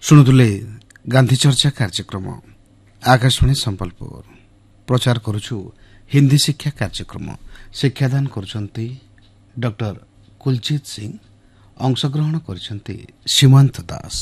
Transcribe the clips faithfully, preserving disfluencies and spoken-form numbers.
शुणुले गांधी चर्चा कार्यक्रम आकाशवाणी संबलपुर प्रचार करुछु हिंदी शिक्षा कार्यक्रम शिक्षादान करुछंती डॉक्टर कुलजीत सिंह अंशग्रहण करिसेंती सीमांत दास।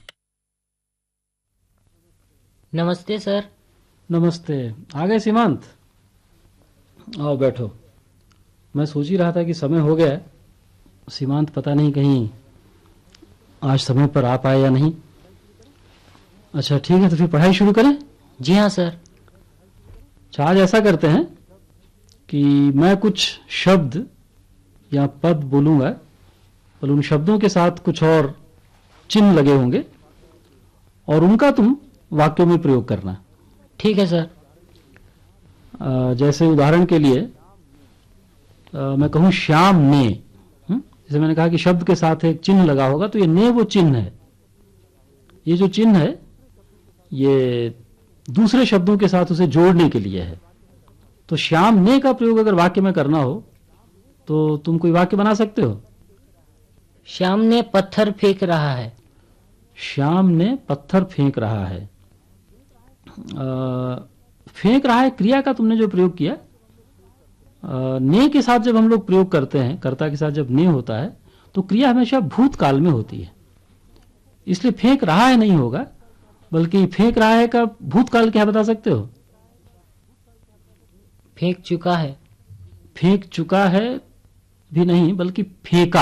नमस्ते सर। नमस्ते। आ गए सीमांत? आओ बैठो। मैं सोच ही रहा था कि समय हो गया, सीमांत पता नहीं कहीं आज समय पर आ पाए या नहीं। अच्छा ठीक है, तो फिर पढ़ाई शुरू करें। जी हाँ सर। अच्छा, आज ऐसा करते हैं कि मैं कुछ शब्द या पद बोलूंगा और उन शब्दों के साथ कुछ और चिन्ह लगे होंगे और उनका तुम वाक्यों में प्रयोग करना। ठीक है सर। आ, जैसे उदाहरण के लिए आ, मैं कहूं श्याम ने, जैसे मैंने कहा कि शब्द के साथ एक चिन्ह लगा होगा, तो ये ने वो चिन्ह है। ये जो चिन्ह है ये दूसरे शब्दों के साथ उसे जोड़ने के लिए है। तो श्याम ने का प्रयोग अगर वाक्य में करना हो तो तुम कोई वाक्य बना सकते हो। श्याम ने पत्थर फेंक रहा है। श्याम ने पत्थर फेंक रहा है। आ, फेंक रहा है क्रिया का तुमने जो प्रयोग किया, आ, ने के साथ जब हम लोग प्रयोग करते हैं, कर्ता के साथ जब ने होता है तो क्रिया हमेशा भूतकाल में होती है, इसलिए फेंक रहा है नहीं होगा, बल्कि फेंक रहा है का भूतकाल क्या बता सकते हो? फेंक चुका है। फेंक चुका है भी नहीं, बल्कि फेंका।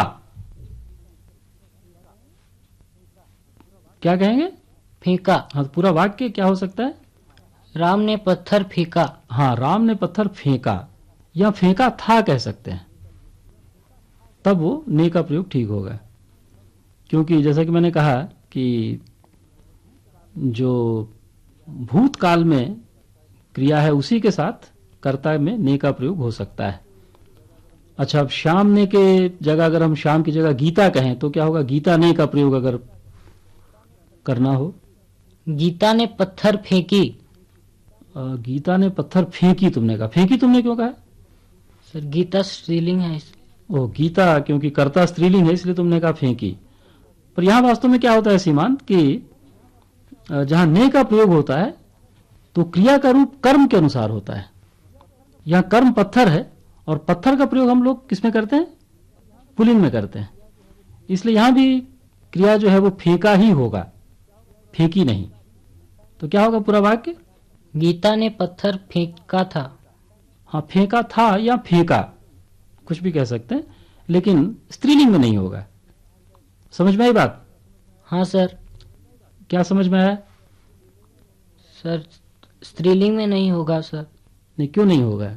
क्या कहेंगे? फेंका। हाँ, तो पूरा वाक्य क्या हो सकता है? राम ने पत्थर फेंका। हाँ, राम ने पत्थर फेंका या फेंका था कह सकते हैं, तब वो ने का प्रयोग ठीक होगा। क्योंकि जैसा कि मैंने कहा कि जो भूतकाल में क्रिया है उसी के साथ कर्ता में ने का प्रयोग हो सकता है। अच्छा, अब श्याम ने के जगह अगर हम श्याम की जगह गीता कहें तो क्या होगा? गीता ने का प्रयोग अगर करना हो। गीता ने पत्थर फेंकी। गीता ने पत्थर फेंकी तुमने कहा। फेंकी तुमने क्यों कहा? सर गीता स्त्रीलिंग है इसलिए। ओ, गीता क्योंकि कर्ता स्त्रीलिंग है इसलिए तुमने कहा फेंकी। पर यहां वास्तव में क्या होता है सीमांत कि जहां ने का प्रयोग होता है तो क्रिया का रूप कर्म के अनुसार होता है। यहां कर्म पत्थर है और पत्थर का प्रयोग हम लोग किसमें करते हैं? पुल्लिंग में करते हैं, इसलिए यहां भी क्रिया जो है वो फेंका ही होगा, फेंकी नहीं। तो क्या होगा पूरा वाक्य? गीता ने पत्थर फेंका था। हाँ, फेंका था या फेंका कुछ भी कह सकते हैं, लेकिन स्त्रीलिंग में नहीं होगा। समझ में आई बात? हाँ सर। क्या समझ में आया? सर स्त्रीलिंग में नहीं होगा सर। नहीं, क्यों नहीं होगा?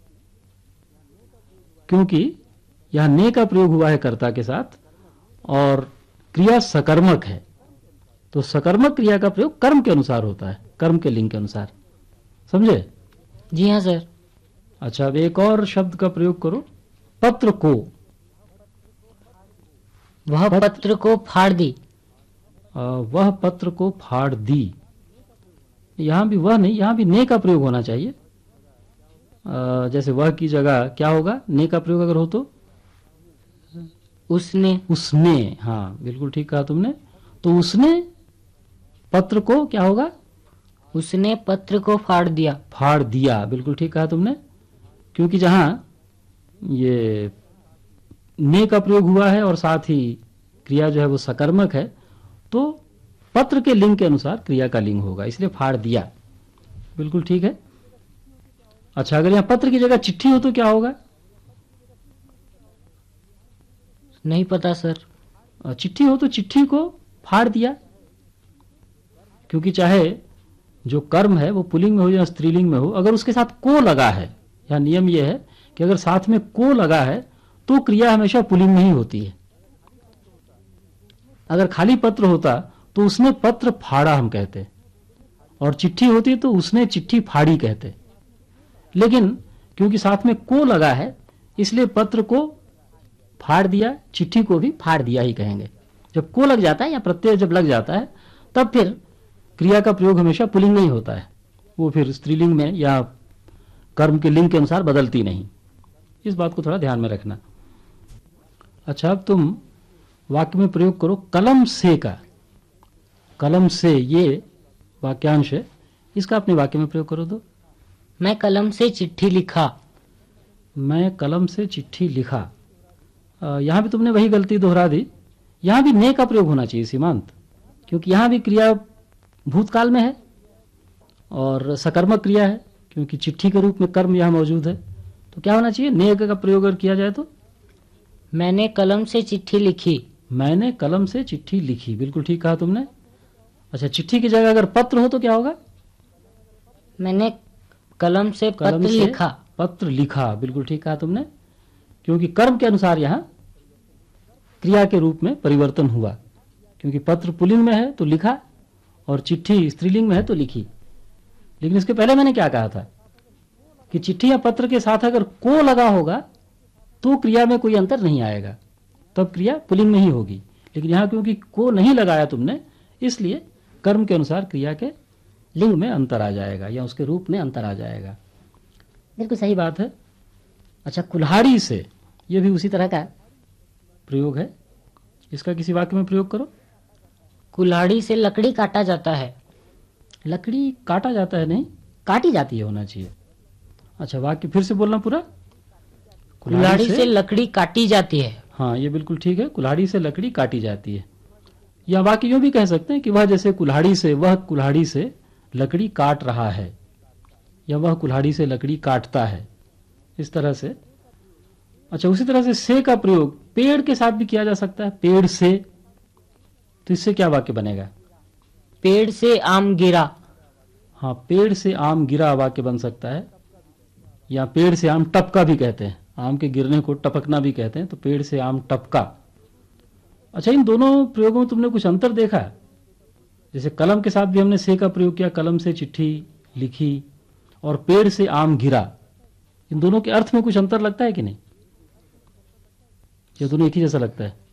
क्योंकि यहां ने का प्रयोग हुआ है कर्ता के साथ और क्रिया सकर्मक है, तो सकर्मक क्रिया का प्रयोग कर्म के अनुसार होता है, कर्म के लिंग के अनुसार। समझे? जी हाँ सर। अच्छा, अब एक और शब्द का प्रयोग करो, पत्र को। वह पत्र, पत्र को फाड़ दी। आ, वह पत्र को फाड़ दी। यहां भी वह नहीं, यहां भी ने का प्रयोग होना चाहिए। आ, जैसे वह की जगह क्या होगा? ने का प्रयोग अगर हो तो उसने। उसने, हाँ बिल्कुल ठीक कहा तुमने। तो उसने पत्र को क्या होगा? उसने पत्र को फाड़ दिया। फाड़ दिया, बिल्कुल ठीक कहा तुमने। क्योंकि जहां ये ने का प्रयोग हुआ है और साथ ही क्रिया जो है वो सकर्मक है, तो पत्र के लिंग के अनुसार क्रिया का लिंग होगा, इसलिए फाड़ दिया। बिल्कुल ठीक है। अच्छा, अगर यहां पत्र की जगह चिट्ठी हो तो क्या होगा? नहीं पता सर। चिट्ठी हो तो चिट्ठी को फाड़ दिया, क्योंकि चाहे जो कर्म है वो पुल्लिंग में हो या स्त्रीलिंग में हो, अगर उसके साथ को लगा है, या नियम यह है कि अगर साथ में को लगा है तो क्रिया हमेशा पुल्लिंग में ही होती है। अगर खाली पत्र होता तो उसने पत्र फाड़ा हम कहते, और चिट्ठी होती तो उसने चिट्ठी फाड़ी कहते। लेकिन क्योंकि साथ में को लगा है इसलिए पत्र को फाड़ दिया, चिट्ठी को भी फाड़ दिया ही कहेंगे। जब को लग जाता है या प्रत्यय जब लग जाता है तब फिर क्रिया का प्रयोग हमेशा पुल्लिंग में ही होता है, वो फिर स्त्रीलिंग में या कर्म के लिंग के अनुसार बदलती नहीं। इस बात को थोड़ा ध्यान में रखना। अच्छा, अब तुम वाक्य में प्रयोग करो कलम से का। कलम से, ये वाक्यांश है, इसका अपने वाक्य में प्रयोग करो। तो मैं कलम से चिट्ठी लिखा। मैं कलम से चिट्ठी लिखा। अ, यहाँ भी तुमने वही गलती दोहरा दी। यहाँ भी ने का प्रयोग होना चाहिए सीमांत, क्योंकि यहाँ भी क्रिया भूतकाल में है और सकर्मक क्रिया है, क्योंकि चिट्ठी के रूप में कर्म यहाँ मौजूद है। तो क्या होना चाहिए? ने का प्रयोग अगर किया जाए तो मैंने कलम से चिट्ठी लिखी। मैंने कलम से चिट्ठी लिखी, बिल्कुल ठीक कहा तुमने। अच्छा, चिट्ठी की जगह अगर पत्र हो तो क्या होगा? मैंने कलम से कलम पत्र से लिखा। पत्र लिखा, बिल्कुल ठीक कहा तुमने, क्योंकि कर्म के अनुसार यहाँ क्रिया के रूप में परिवर्तन हुआ, क्योंकि पत्र पुल्लिंग में है तो लिखा और चिट्ठी स्त्रीलिंग में है तो लिखी। लेकिन इसके पहले मैंने क्या कहा था कि चिट्ठी या पत्र के साथ अगर को लगा होगा तो क्रिया में कोई अंतर नहीं आएगा, तब क्रिया पुल्लिंग में ही होगी। लेकिन यहाँ क्योंकि को नहीं लगाया तुमने, इसलिए कर्म के अनुसार क्रिया के लिंग में अंतर आ जाएगा या उसके रूप में अंतर आ जाएगा। बिल्कुल सही बात है। अच्छा, कुल्हाड़ी से, यह भी उसी तरह का प्रयोग है, इसका किसी वाक्य में प्रयोग करो। कुल्हाड़ी से लकड़ी काटा जाता है। लकड़ी काटा जाता है, नहीं काटी जाती है होना चाहिए। अच्छा, वाक्य फिर से बोलना पूरा। कुल्हाड़ी से लकड़ी काटी जाती है। हाँ, ये बिल्कुल ठीक है, कुल्हाड़ी से लकड़ी काटी जाती है। या वाक्य यूं भी कह सकते हैं कि वह जैसे कुल्हाड़ी से, वह कुल्हाड़ी से लकड़ी काट रहा है, या वह कुल्हाड़ी से लकड़ी काटता है, इस तरह से। अच्छा, उसी तरह से से का प्रयोग पेड़ के साथ भी किया जा सकता है, पेड़ से। तो इससे क्या वाक्य बनेगा? पेड़ से आम गिरा। हाँ, पेड़ से आम गिरा वाक्य बन सकता है, या पेड़ से आम टपका भी कहते हैं, आम के गिरने को टपकना भी कहते हैं, तो पेड़ से आम टपका। अच्छा, इन दोनों प्रयोगों में तुमने कुछ अंतर देखा? जैसे कलम के साथ भी हमने से का प्रयोग किया, कलम से चिट्ठी लिखी, और पेड़ से आम गिरा। इन दोनों के अर्थ में कुछ अंतर लगता है कि नहीं? ये दोनों एक ही जैसा लगता है?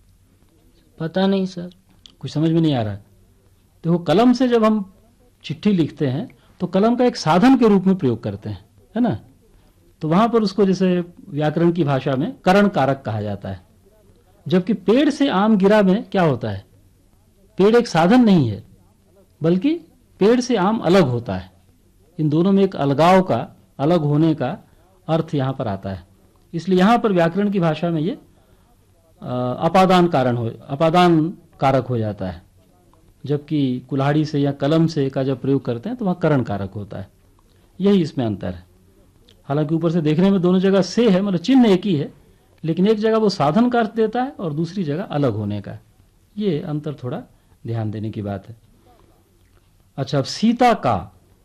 पता नहीं सर, कुछ समझ में नहीं आ रहा। देखो, कलम से जब हम चिट्ठी लिखते हैं तो कलम का एक साधन के रूप में प्रयोग करते हैं, है ना? तो वहां पर उसको जैसे व्याकरण की भाषा में करण कारक कहा जाता है। जबकि पेड़ से आम गिरा में क्या होता है? पेड़ एक साधन नहीं है, बल्कि पेड़ से आम अलग होता है। इन दोनों में एक अलगाव का, अलग होने का अर्थ यहां पर आता है। इसलिए यहां पर व्याकरण की भाषा में ये अपादान कारण हो अपादान कारक हो जाता है, जबकि कुल्हाड़ी से या कलम से का जब प्रयोग करते हैं तो वह करण कारक होता है। यही इसमें अंतर है। हालांकि ऊपर से देखने में दोनों जगह से है, मतलब चिन्ह एक ही है, लेकिन एक जगह वो साधन का अर्थ देता है और दूसरी जगह अलग होने का। ये अंतर थोड़ा ध्यान देने की बात है। अच्छा, अब सीता का,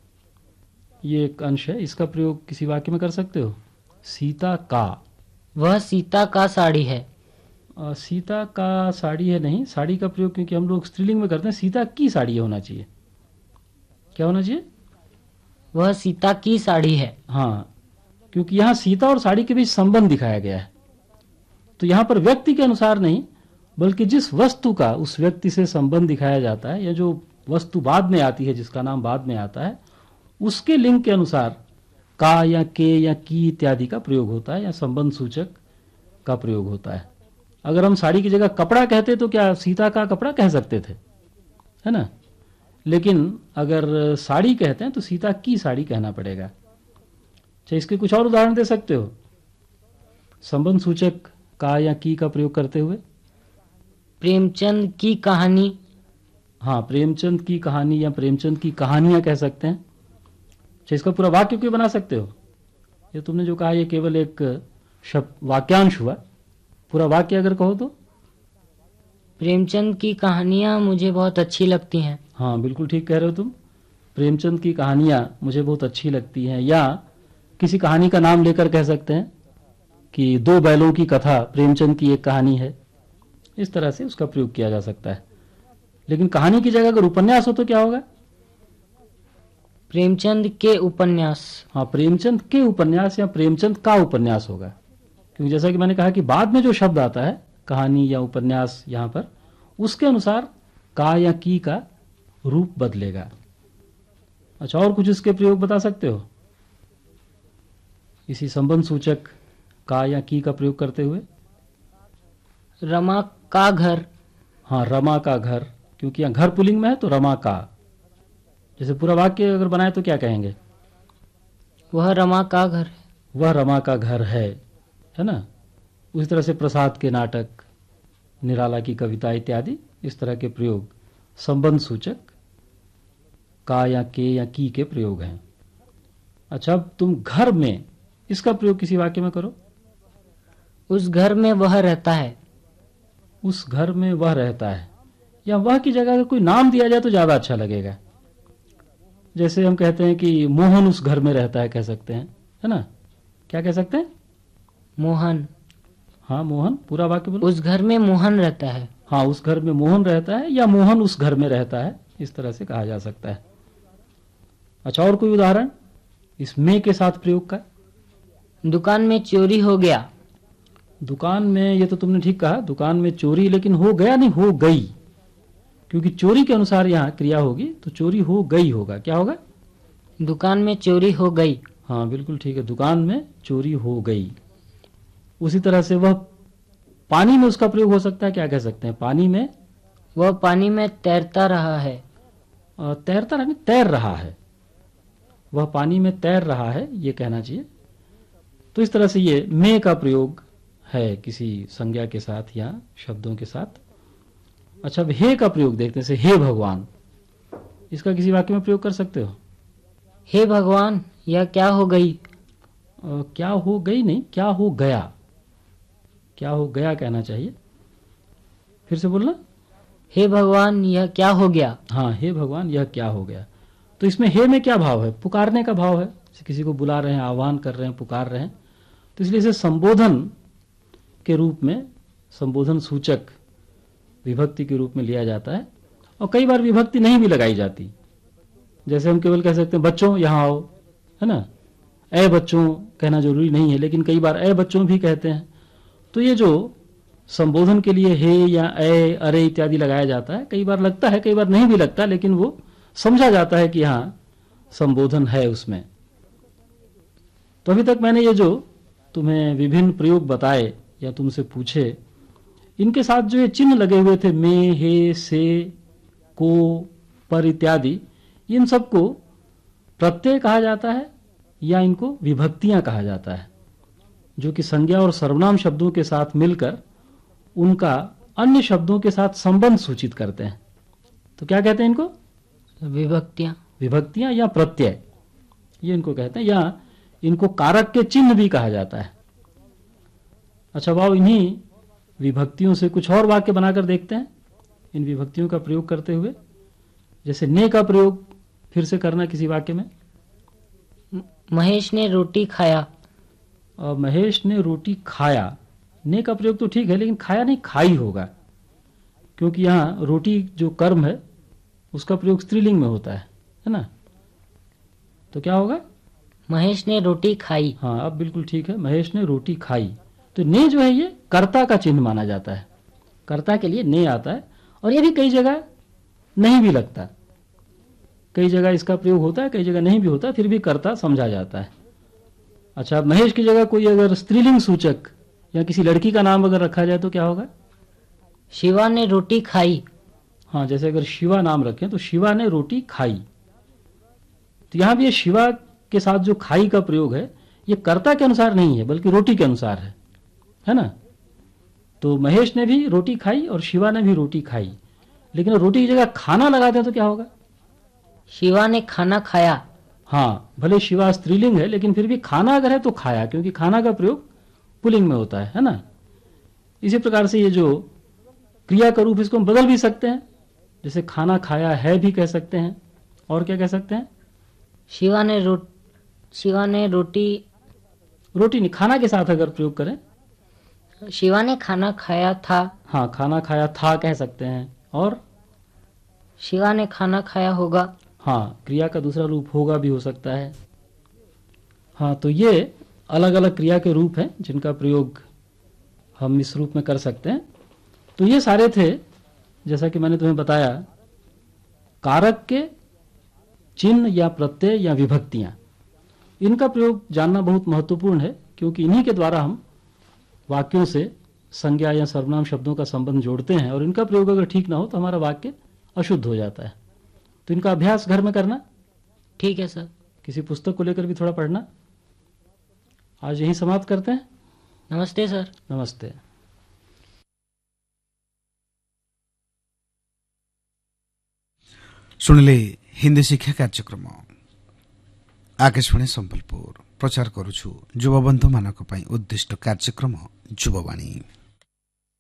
ये एक अंश है, इसका प्रयोग किसी वाक्य में कर सकते हो। सीता का, वह सीता का साड़ी है। आ, सीता का साड़ी है नहीं, साड़ी का प्रयोग क्योंकि हम लोग स्त्रीलिंग में करते हैं, सीता की साड़ी होना चाहिए। क्या होना चाहिए? वह सीता की साड़ी है। हाँ, क्योंकि यहां सीता और साड़ी के बीच संबंध दिखाया गया है। तो यहां पर व्यक्ति के अनुसार नहीं, बल्कि जिस वस्तु का उस व्यक्ति से संबंध दिखाया जाता है, या जो वस्तु बाद में आती है, जिसका नाम बाद में आता है, उसके लिंग के अनुसार का या के या की इत्यादि का प्रयोग होता है, या संबंध सूचक का प्रयोग होता है। अगर हम साड़ी की जगह कपड़ा कहते तो क्या सीता का कपड़ा कह सकते थे, है ना? लेकिन अगर साड़ी कहते हैं तो सीता की साड़ी कहना पड़ेगा। अच्छा, इसके कुछ और उदाहरण दे सकते हो संबंध सूचक का या की का प्रयोग करते हुए? प्रेमचंद की कहानी। हाँ, प्रेमचंद की कहानी या प्रेमचंद की कहानियां कह सकते हैं। अच्छा, इसका पूरा वाक्य क्यों बना सकते हो? ये तुमने जो कहा ये केवल एक शब्द वाक्यांश हुआ, पूरा वाक्य अगर कहो तो? प्रेमचंद की कहानियां मुझे बहुत अच्छी लगती हैं। हाँ, बिल्कुल ठीक कह रहे हो तुम। प्रेमचंद की कहानियां मुझे बहुत अच्छी लगती हैं, या किसी कहानी का नाम लेकर कह सकते हैं कि दो बैलों की कथा प्रेमचंद की एक कहानी है। इस तरह से उसका प्रयोग किया जा सकता है। लेकिन कहानी की जगह अगर उपन्यास हो तो क्या होगा? प्रेमचंद के उपन्यास। हाँ, प्रेमचंद के उपन्यास या प्रेमचंद का उपन्यास होगा, क्योंकि जैसा कि मैंने कहा कि बाद में जो शब्द आता है कहानी या उपन्यास, यहां पर उसके अनुसार का या की का रूप बदलेगा। अच्छा, और कुछ इसके प्रयोग बता सकते हो इसी संबंध सूचक का या की का प्रयोग करते हुए? रमा का घर। हाँ, रमा का घर, क्योंकि यहाँ घर पुल्लिंग में है तो रमा का। जैसे पूरा वाक्य अगर बनाए तो क्या कहेंगे? वह रमा का घर है। वह रमा का घर है, है ना। उसी तरह से प्रसाद के नाटक, निराला की कविता इत्यादि इस तरह के प्रयोग संबंध सूचक का या के या की के प्रयोग हैं। अच्छा, अब तुम घर में इसका प्रयोग किसी वाक्य में करो। उस घर में वह रहता है। उस घर में वह रहता है, या वह की जगह अगर कोई नाम दिया जाए तो ज्यादा अच्छा लगेगा। जैसे हम कहते हैं कि मोहन उस घर में रहता है, कह सकते हैं, है ना। क्या कह सकते हैं? मोहन। हाँ, मोहन। पूरा वाक्य बोलो। उस घर में मोहन रहता है। हाँ, उस घर में मोहन रहता है, या मोहन उस घर में रहता है, इस तरह से कहा जा सकता है। अच्छा, और कोई उदाहरण इस में के साथ प्रयोग का? दुकान में चोरी हो गया। दुकान में, ये तो तुमने ठीक कहा, दुकान में चोरी, लेकिन हो गया नहीं, हो गई, क्योंकि चोरी के अनुसार यहाँ क्रिया होगी तो चोरी हो गई होगा। क्या होगा? दुकान में चोरी हो गई। हाँ, बिल्कुल ठीक है, दुकान में चोरी हो गई। उसी तरह से वह पानी में उसका प्रयोग हो सकता है। क्या कह सकते हैं? पानी में, वह पानी में तैरता रहा है। अ, तैरता रहा नहीं, तैर रहा है। वह पानी में तैर रहा है, ये कहना चाहिए। तो इस तरह से ये में का प्रयोग है किसी संज्ञा के साथ या शब्दों के साथ। अच्छा, अब हे का प्रयोग देखते हैं। जैसे हे भगवान, इसका किसी वाक्य में प्रयोग कर सकते हो। हे भगवान, यह क्या हो गई। अ, क्या हो गई नहीं, क्या हो गया। क्या हो गया कहना चाहिए। फिर से बोलना। हे भगवान, यह क्या हो गया। हाँ, हे भगवान, यह क्या हो गया। तो इसमें हे में क्या भाव है? पुकारने का भाव है। किसी को बुला रहे हैं, आह्वान कर रहे हैं, पुकार रहे हैं, तो इसलिए इसे संबोधन के रूप में, संबोधन सूचक विभक्ति के रूप में लिया जाता है। और कई बार विभक्ति नहीं भी लगाई जाती। जैसे हम केवल कह सकते हैं बच्चों यहाँ आओ, है ना। ए बच्चों कहना जरूरी नहीं है, लेकिन कई बार ए बच्चों भी कहते हैं। तो ये जो संबोधन के लिए हे या ए, अरे इत्यादि लगाया जाता है, कई बार लगता है, कई बार नहीं भी लगता, लेकिन वो समझा जाता है कि हाँ संबोधन है उसमें। तो अभी तक मैंने ये जो तुम्हें विभिन्न प्रयोग बताए या तुमसे पूछे, इनके साथ जो ये चिन्ह लगे हुए थे, में, हे, से, को, पर इत्यादि, इन सबको प्रत्यय कहा जाता है या इनको विभक्तियां कहा जाता है, जो कि संज्ञा और सर्वनाम शब्दों के साथ मिलकर उनका अन्य शब्दों के साथ संबंध सूचित करते हैं। तो क्या कहते हैं इनको? विभक्तियां। विभक्तियां या प्रत्यय, ये इनको कहते हैं, या इनको कारक के चिन्ह भी कहा जाता है। अच्छा, वाह, इन्हीं विभक्तियों से कुछ और वाक्य बनाकर देखते हैं, इन विभक्तियों का प्रयोग करते हुए। जैसे ने का प्रयोग फिर से करना किसी वाक्य में। महेश ने रोटी खाया। और महेश ने रोटी खाया, ने का प्रयोग तो ठीक है, लेकिन खाया नहीं, खाई होगा, क्योंकि यहाँ रोटी जो कर्म है उसका प्रयोग स्त्रीलिंग में होता है, है ना। तो क्या होगा? महेश ने रोटी खाई। हाँ, अब बिल्कुल ठीक है, महेश ने रोटी खाई। तो ने जो है ये कर्ता का चिन्ह माना जाता है, कर्ता के लिए ने आता है। और ये भी कई जगह नहीं भी लगता, कई जगह इसका प्रयोग होता है, कई जगह नहीं भी होता, फिर भी कर्ता समझा जाता है। अच्छा, महेश की जगह कोई अगर स्त्रीलिंग सूचक या किसी लड़की का नाम अगर रखा जाए तो क्या होगा? शिवा ने रोटी खाई। हाँ, जैसे अगर शिवा नाम रखें तो शिवा ने रोटी खाई। तो यहां भी ये शिवा के साथ जो खाई का प्रयोग है, ये कर्ता के अनुसार नहीं है, बल्कि रोटी के अनुसार है, है ना। तो महेश ने भी रोटी खाई और शिवा ने भी रोटी खाई, लेकिन रोटी की जगह खाना लगा दें तो क्या होगा? शिवा ने खाना खाया। हाँ, भले शिवा स्त्रीलिंग है, लेकिन फिर भी खाना अगर है तो खाया, क्योंकि खाना का प्रयोग पुल्लिंग में होता है, है ना। इसी प्रकार से ये जो क्रिया का रूप, इसको हम बदल भी सकते हैं। जैसे खाना खाया है भी कह सकते हैं। और क्या कह सकते हैं? शिवा ने रो शिवा ने रोटी रोटी नहीं, खाना के साथ अगर प्रयोग करें, शिवा ने खाना खाया था। हाँ, खाना खाया था कह सकते हैं। और शिवा ने खाना खाया होगा। हाँ, क्रिया का दूसरा रूप होगा भी हो सकता है। हाँ, तो ये अलग अलग क्रिया के रूप हैं जिनका प्रयोग हम इस रूप में कर सकते हैं। तो ये सारे थे, जैसा कि मैंने तुम्हें बताया, कारक के चिन्ह या प्रत्यय या विभक्तियां। इनका प्रयोग जानना बहुत महत्वपूर्ण है, क्योंकि इन्हीं के द्वारा हम वाक्यों से संज्ञा या सर्वनाम शब्दों का संबंध जोड़ते हैं, और इनका प्रयोग अगर ठीक ना हो तो हमारा वाक्य अशुद्ध हो जाता है। तो इनका अभ्यास घर में करना, ठीक है सर। किसी पुस्तक को लेकर भी थोड़ा पढ़ना। आज यही समाप्त करते हैं। नमस्ते सर। नमस्ते। शुणिले हिंदी शिक्षा कार्यक्रम आकाशवाणी संबलपुर प्रचार करुछु युवा बंधु मानक पई उद्दिष्ट कार्यक्रम युववाणी।